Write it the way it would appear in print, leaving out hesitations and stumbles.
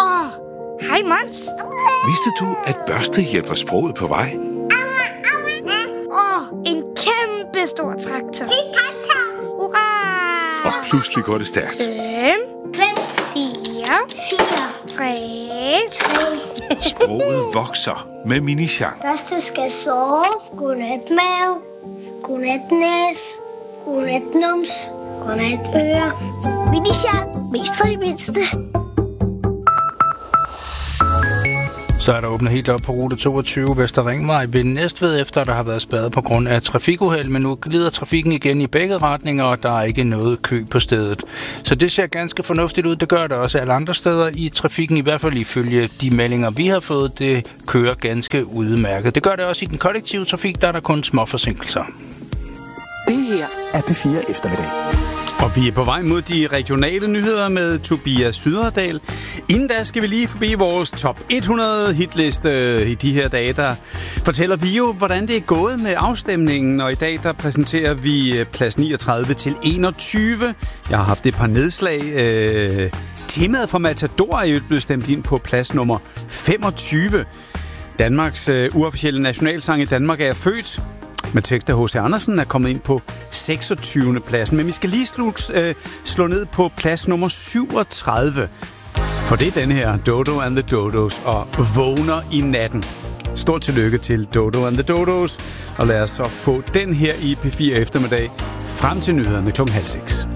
Hej, Mons. Vidste du, at børste hjælper sproget på vej? En kæmpe stor traktor. Hurra! Og pludselig går det stærkt. 5, 4, 3. Sproget vokser med Mini-Jean. Første skal sove. Godnat mave. Godnat næs. Godnat nums. Godnat øre. Mini-Jean. Mest for de mindste. Så er der åbnet helt op på rute 22 Vester Ringvej ved Næstved, efter der har været spærret på grund af trafikuheld, men nu glider trafikken igen i begge retninger, og der er ikke noget kø på stedet. Så det ser ganske fornuftigt ud. Det gør det også alle andre steder i trafikken, i hvert fald ifølge de meldinger, vi har fået. Det kører ganske udmærket. Det gør det også i den kollektive trafik, der er der kun små forsinkelser. Det her er P4 Eftermiddag. Og vi er på vej mod de regionale nyheder med Tobias Syderdal. Inden da skal vi lige forbi vores top 100 hitliste i de her dage. Der fortæller vi jo, hvordan det er gået med afstemningen. Og i dag der præsenterer vi plads 39 til 21. Jeg har haft et par nedslag. Temaet for Matador er jo blevet stemt ind på plads nummer 25. Danmarks uofficielle nationalsang i Danmark er født. Med tekst af H.C. Andersen er kommet ind på 26. pladsen. Men vi skal lige slå ned på plads nummer 37. For det er den her, Dodo and the Dodos og Vågner i natten. Stort tillykke til Dodo and the Dodos. Og lad os så få den her i P4 Eftermiddag frem til nyhederne 5:30.